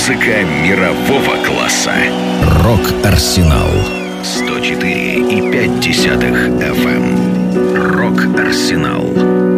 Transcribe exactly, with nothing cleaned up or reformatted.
Музыка мирового класса. Рок-Арсенал. сто четыре и пять десятых эф эм. Рок-Арсенал.